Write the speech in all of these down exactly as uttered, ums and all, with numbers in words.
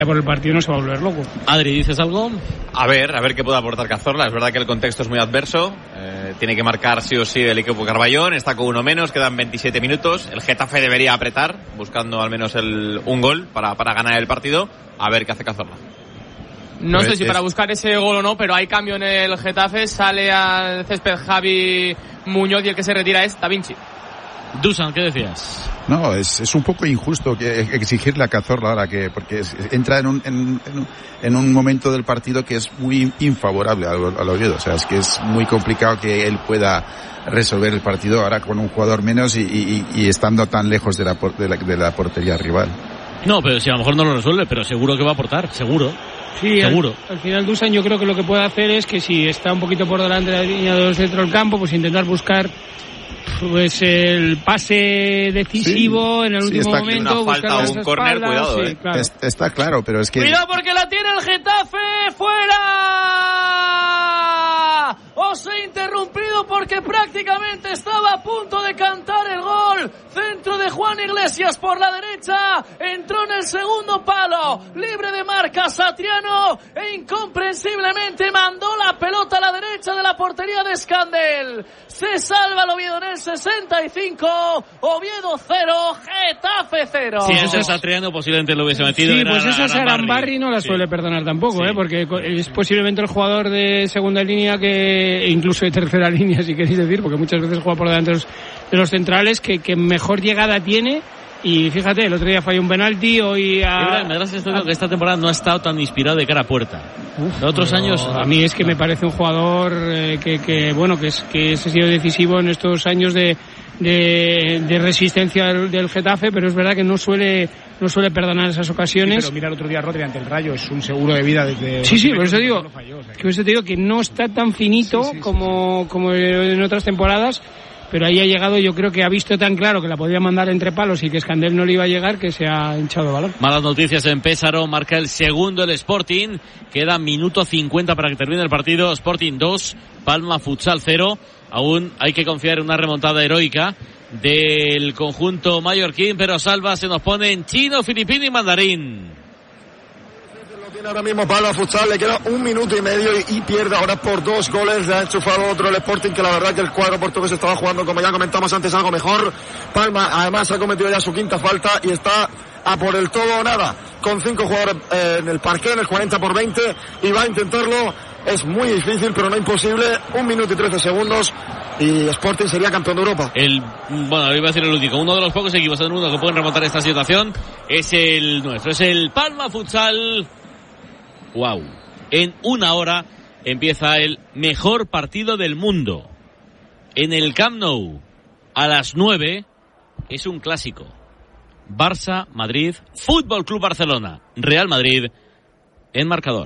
por el partido no se va a volver loco. Adri, ¿dices algo? A ver, a ver qué puede aportar Cazorla. Es verdad que el contexto es muy adverso. Eh, tiene que marcar sí o sí el equipo Carballón. Está con uno menos, quedan veintisiete minutos. El Getafe debería apretar, buscando al menos el, un gol para, para ganar el partido. A ver qué hace Cazorla. No pues sé si es... para buscar ese gol o no, pero hay cambio en el Getafe. Sale al césped Javi Muñoz y el que se retira es Da Vinci. Dusan, ¿qué decías? No, es, es un poco injusto que exigirle a Cazorla ahora que, porque es, entra en un, en, en, en un momento del partido que es muy infavorable al, al Oviedo. O sea, es que es muy complicado que él pueda resolver el partido ahora con un jugador menos y, y, y estando tan lejos de la, de la, de la portería rival. No, pero si a lo mejor no lo resuelve, pero seguro que va a aportar, seguro. Sí, seguro. Al, al final Dusan yo creo que lo que puede hacer es que si está un poquito por delante de la línea del centro del campo, pues intentar buscar pues el pase decisivo sí, en el último sí, momento, una falta o un córner, cuidado, sí, eh. claro. Es, está claro, pero es que... ¡Cuidado porque la tiene el Getafe! ¡Fuera! Os he interrumpido porque prácticamente estaba a punto de cantar el gol. Centro de Juan Iglesias por la derecha. Entró en el segundo palo. Libre de marca Satriano. E incomprensiblemente mandó la pelota a la derecha de la portería de Scandell. Se salva el Oviedo en el sesenta y cinco. Oviedo cero, Getafe cero. Si ese Satriano posiblemente lo hubiese metido. Sí, era pues esa Arambarri no la sí. suele perdonar tampoco, sí. ¿eh? Porque es posiblemente el jugador de segunda línea que, incluso de tercera línea, si queréis decir, porque muchas veces juega por delante de los, de los centrales, que, que mejor llegada tiene. Y fíjate, el otro día falló un penalti, hoy a... Me da la sensación que esta temporada no ha estado tan inspirado de cara a puerta. Uf, otros años... A mí es que me parece un jugador eh, que, que, bueno, que, es, que ha sido decisivo en estos años de, de, de resistencia del, del Getafe, pero es verdad que no suele... no suele perdonar esas ocasiones. Sí, pero mira el otro día Rodri ante el Rayo, es un seguro de vida desde... Sí, sí, por eso digo, falló, o sea, que... por eso te digo que no está tan finito sí, sí, sí, como, sí. como en otras temporadas, pero ahí ha llegado, yo creo que ha visto tan claro que la podía mandar entre palos y que Scandell no le iba a llegar, que se ha hinchado el balón. Malas noticias en Pésaro, marca el segundo el Sporting, queda minuto cincuenta para que termine el partido. Sporting dos, Palma Futsal cero, aún hay que confiar en una remontada heroica del conjunto mallorquín, pero Salva se nos pone en chino, filipino y mandarín. Lo tiene ahora mismo Palma Futsal, le queda un minuto y medio y, y pierde ahora por dos goles. Le ha enchufado otro el Sporting, que la verdad que el cuadro portugués estaba jugando, como ya comentamos antes, algo mejor. Palma además ha cometido ya su quinta falta y está a por el todo o nada, con cinco jugadores eh, en el parqué, en el cuarenta por veinte, y va a intentarlo. Es muy difícil, pero no imposible. Un minuto y trece segundos y Sporting sería campeón de Europa. El, bueno, iba a decir el único. Uno de los pocos equipos del mundo que pueden remontar esta situación es el nuestro. Es el Palma Futsal. Wow. En una hora empieza el mejor partido del mundo. En el Camp Nou, a las nueve, es un clásico. Barça, Madrid, Fútbol Club Barcelona, Real Madrid, en marcador.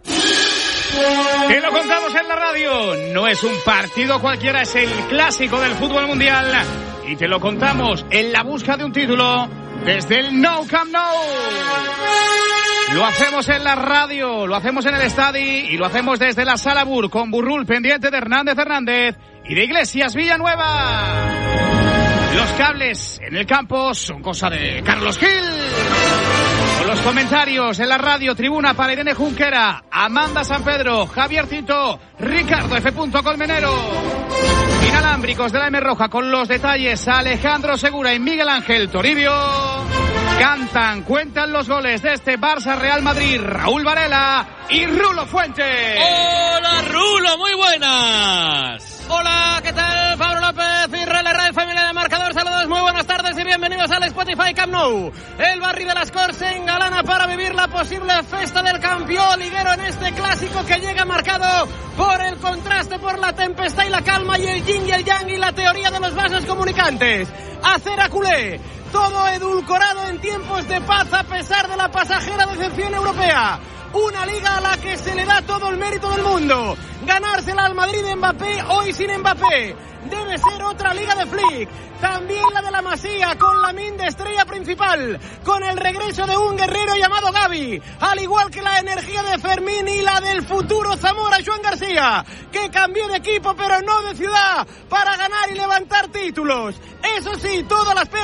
Te lo contamos en la radio, no es un partido cualquiera, es el clásico del fútbol mundial y te lo contamos en la busca de un título desde el Nou Camp Nou. Lo hacemos en la radio, lo hacemos en el estadio y lo hacemos desde la Sala Bur con Burrul pendiente de Hernández Hernández y de Iglesias Villanueva. Los cables en el campo son cosa de Carlos Gil. Con los comentarios en la radio, tribuna para Irene Junquera, Amanda San Pedro, Javier Tito, Ricardo F. Colmenero. Inalámbricos de la M Roja con los detalles, Alejandro Segura y Miguel Ángel Toribio. Cantan, cuentan los goles de este Barça Real Madrid, Raúl Varela y Rulo Fuentes. Hola Rulo, muy buenas. Hola, ¿qué tal? Pablo López y Real Radio Familia de Marcador. Saludos, muy buenas tardes y bienvenidos al Spotify Camp Nou. El Barri de las Corts se engalana para vivir la posible festa del campeón liguero en este clásico que llega marcado por el contraste, por la tempestad y la calma y el yin y el yang y la teoría de los vasos comunicantes. Acera culé, todo edulcorado en tiempos de paz a pesar de la pasajera decepción europea. Una liga a la que se le da todo el mérito del mundo. Ganársela al Madrid de Mbappé hoy sin Mbappé. Debe ser otra liga de Flick. También la de la Masía con la min de estrella principal. Con el regreso de un guerrero llamado Gavi. Al igual que la energía de Fermín y la del futuro Zamora Joan García. Que cambió de equipo pero no de ciudad. Para ganar y levantar títulos. Eso sí, toda la espera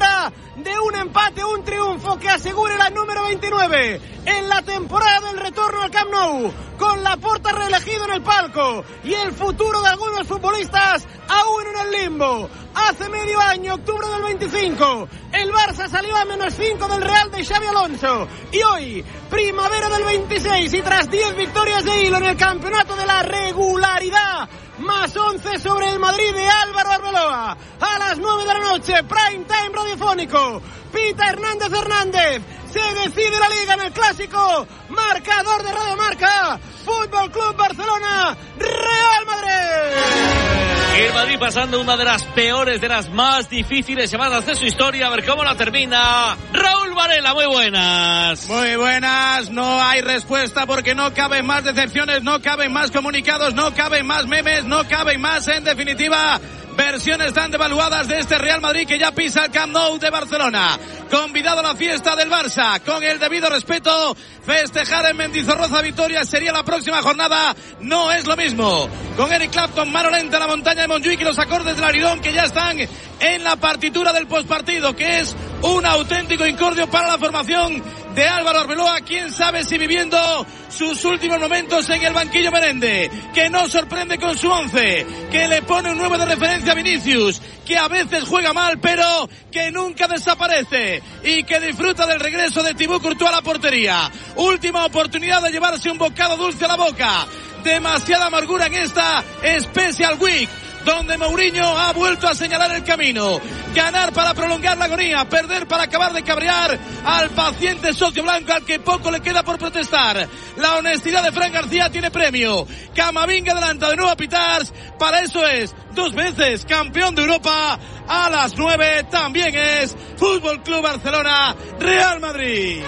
de un empate, un triunfo que asegure la número veintinueve en la temporada del retorno al Camp Nou, con Laporta reelegido en el palco y el futuro de algunos futbolistas aún en el limbo. Hace medio año, octubre del veinticinco, el Barça salió a menos cinco del Real de Xabi Alonso, y hoy, primavera del veintiséis, y tras diez victorias de hilo en el campeonato de la regularidad, más once sobre el Madrid de Álvaro Arbeloa, a las nueve de la noche, prime time radiofónico, Pita Hernández Hernández, se decide la Liga en el clásico, marcador de Radio Marca, Fútbol Club Barcelona, Real Madrid. El Madrid pasando una de las peores, de las más difíciles semanas de su historia, a ver cómo la termina. Raúl Varela, muy buenas. Muy buenas, no hay respuesta porque no caben más decepciones, no caben más comunicados, no caben más memes, no caben más, en definitiva, versiones tan devaluadas de este Real Madrid que ya pisa el Camp Nou de Barcelona. Convidado a la fiesta del Barça, con el debido respeto, festejar en Mendizorroza victoria sería la próxima jornada, no es lo mismo. Con Eric Clapton, mano lenta en la montaña de Montjuic y los acordes del Aridón que ya están en la partitura del postpartido, que es un auténtico incordio para la formación de Álvaro Arbeloa, quién sabe si viviendo sus últimos momentos en el banquillo merende, que no sorprende con su once, que le pone un nueve de referencia a Vinicius, que a veces juega mal pero que nunca desaparece y que disfruta del regreso de Thibaut Courtois a la portería. Última oportunidad de llevarse un bocado dulce a la boca, demasiada amargura en esta Special Week, donde Mourinho ha vuelto a señalar el camino. Ganar para prolongar la agonía, perder para acabar de cabrear al paciente socio blanco al que poco le queda por protestar. La honestidad de Fran García tiene premio. Camavinga adelanta de nuevo a Pitars, para eso es dos veces campeón de Europa. A las nueve también es Fútbol Club Barcelona, Real Madrid.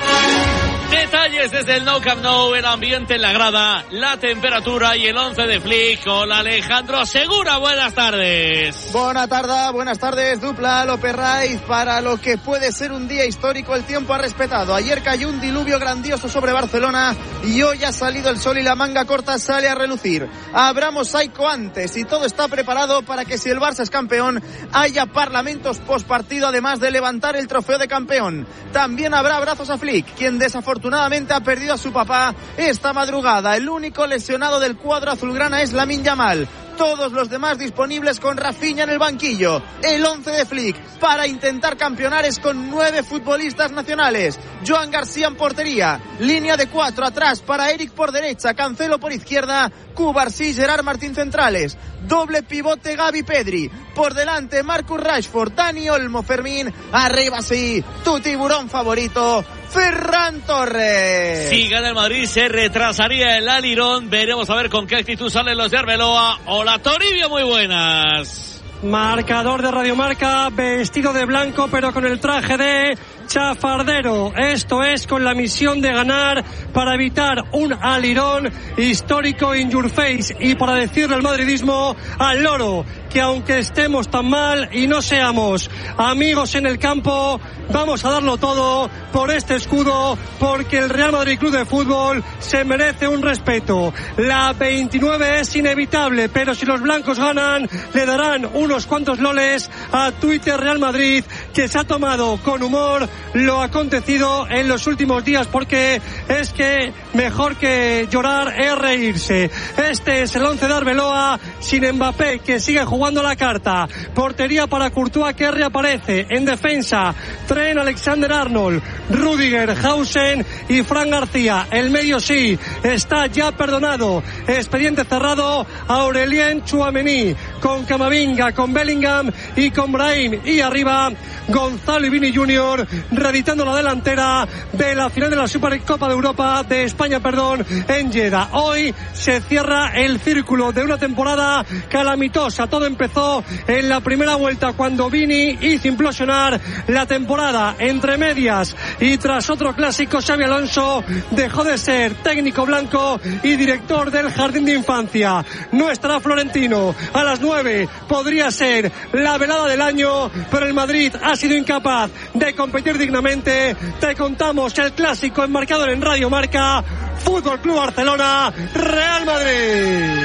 Detalles desde el Nou Camp Nou, el ambiente en la grada, la temperatura y el once de Flick con Alejandro Segura. Buenas tardes. Buenas tardes, buenas tardes, dupla López Raiz. Para lo que puede ser un día histórico, el tiempo ha respetado. Ayer cayó un diluvio grandioso sobre Barcelona y hoy ha salido el sol y la manga corta sale a relucir. Habrá mosaico antes y todo está preparado para que, si el Barça es campeón, haya parlamentos postpartido, además de levantar el trofeo de campeón. También habrá abrazos a Flick, quien desafortunadamente ha perdido a su papá esta madrugada. El único lesionado del cuadro azulgrana es Lamine Yamal. Todos los demás disponibles, con Rafinha en el banquillo. El once de Flick para intentar campeonar es con nueve futbolistas nacionales. Joan García en portería, línea de cuatro atrás para Eric por derecha, Cancelo por izquierda, Cubarsí, Gerard Martín centrales, doble pivote Gavi Pedri, por delante Marcus Rashford, Dani Olmo, Fermín, arriba sí, tu tiburón favorito, Ferran Torres. Si gana el Madrid se retrasaría el Alirón. Veremos a ver con qué actitud salen los de Arbeloa. Hola Toribio, muy buenas. Marcador de Radio Marca, vestido de blanco pero con el traje de chafardero. Esto es con la misión de ganar para evitar un Alirón histórico in your face, y para decirle al madridismo, al loro, que aunque estemos tan mal y no seamos amigos en el campo, vamos a darlo todo por este escudo, porque el Real Madrid Club de Fútbol se merece un respeto. La veintinueve es inevitable, pero si los blancos ganan, le darán unos cuantos loles a Twitter Real Madrid, que se ha tomado con humor lo acontecido en los últimos días, porque es que mejor que llorar es reírse. Este es el once de Arbeloa, sin Mbappé, que sigue jugando la carta. Portería para Courtois, que reaparece. En defensa, Trent Alexander-Arnold, Rüdiger, Hausen y Fran García. El medio sí, está ya perdonado. Expediente cerrado a Aurelien Tchouaméni, con Camavinga, con Bellingham y con Brahim. Y arriba, Gonzalo y Vini junior, reeditando la delantera de la final de la Supercopa de Europa, de España, perdón, en Jeddah. Hoy se cierra el círculo de una temporada calamitosa. Todo empezó en la primera vuelta, cuando Vini hizo implosionar la temporada. Entre medias y tras otro clásico, Xabi Alonso dejó de ser técnico blanco y director del jardín de infancia. No estará Florentino. A las nueve podría ser la velada del año, pero el Madrid ha sido incapaz de competir dignamente. Te contamos el clásico enmarcador en Radio Marca. Fútbol Club Barcelona, Real Madrid.